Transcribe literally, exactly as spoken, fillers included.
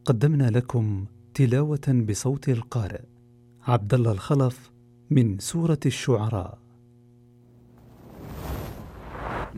قدمنا لكم تلاوة بصوت القارئ عبد الله الخلف من سورة الشعراء.